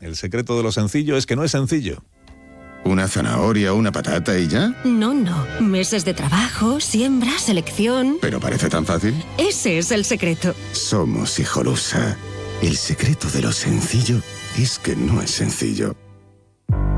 El secreto de lo sencillo es que no es sencillo. ¿Una zanahoria o una patata y ya? No. Meses de trabajo, siembra, selección... ¿Pero parece tan fácil? Ese es el secreto. Somos Hijolusa. El secreto de lo sencillo es que no es sencillo.